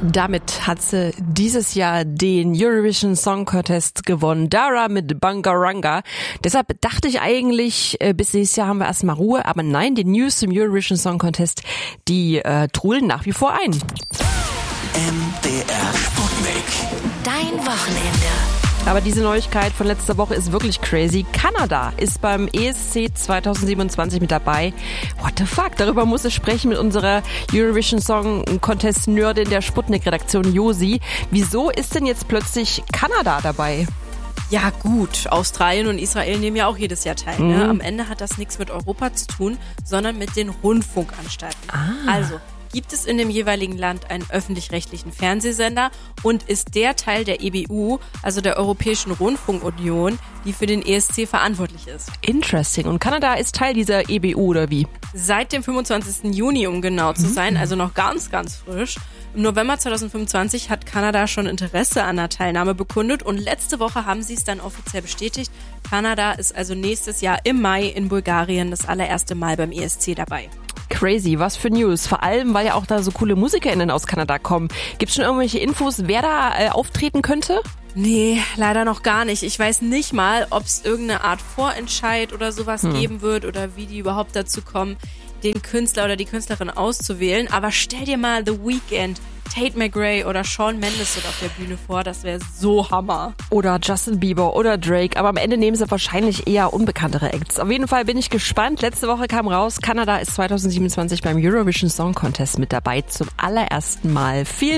Damit hat sie dieses Jahr den Eurovision Song Contest gewonnen. Dara mit Bangaranga. Deshalb dachte ich eigentlich, bis nächstes Jahr haben wir erstmal Ruhe. Aber nein, die News zum Eurovision Song Contest, die trudeln nach wie vor ein. MDR Sputnik. Dein Wochenende. Aber diese Neuigkeit von letzter Woche ist wirklich crazy. Kanada ist beim ESC 2027 mit dabei. What the fuck? Darüber muss ich sprechen mit unserer Eurovision Song Contest Nerdin der Sputnik-Redaktion Josi. Wieso ist denn jetzt plötzlich Kanada dabei? Ja gut, Australien und Israel nehmen ja auch jedes Jahr teil. Ne? Am Ende hat das nichts mit Europa zu tun, sondern mit den Rundfunkanstalten. Also gibt es in dem jeweiligen Land einen öffentlich-rechtlichen Fernsehsender und ist der Teil der EBU, also der Europäischen Rundfunkunion, die für den ESC verantwortlich ist. Interesting. Und Kanada ist Teil dieser EBU oder wie? Seit dem 25. Juni, um genau zu sein, also noch ganz, ganz frisch. Im November 2025 hat Kanada schon Interesse an der Teilnahme bekundet und letzte Woche haben sie es dann offiziell bestätigt. Kanada ist also nächstes Jahr im Mai in Bulgarien das allererste Mal beim ESC dabei. Crazy, was für News. Vor allem, weil ja auch da so coole MusikerInnen aus Kanada kommen. Gibt's schon irgendwelche Infos, wer da auftreten könnte? Nee, leider noch gar nicht. Ich weiß nicht mal, ob es irgendeine Art Vorentscheid oder sowas geben wird oder wie die überhaupt dazu kommen, den Künstler oder die Künstlerin auszuwählen. Aber stell dir mal The Weeknd, Tate McRae oder Shawn Mendes auf der Bühne vor. Das wäre so Hammer. Oder Justin Bieber oder Drake. Aber am Ende nehmen sie wahrscheinlich eher unbekanntere Acts. Auf jeden Fall bin ich gespannt. Letzte Woche kam raus, Kanada ist 2027 beim Eurovision Song Contest mit dabei. Zum allerersten Mal. Vielen